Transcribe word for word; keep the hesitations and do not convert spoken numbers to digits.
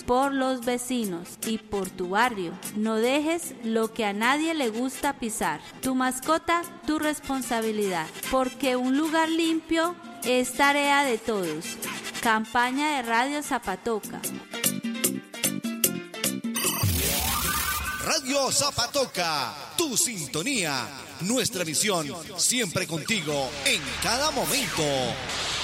por los vecinos y por tu barrio. No dejes lo que a nadie le gusta pisar. Tu mascota, tu responsabilidad, porque un lugar limpio es tarea de todos. Campaña de Radio Zapatoca. Radio Zapatoca, tu sintonía, nuestra misión, siempre contigo en cada momento.